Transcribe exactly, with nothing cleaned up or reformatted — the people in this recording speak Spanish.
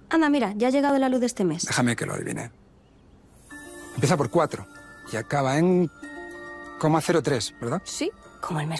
Anda, mira, ya ha llegado la luz de este mes. Déjame que lo adivine. Empieza por cuatro y acaba en coma cero tres, ¿verdad? Sí, como el mes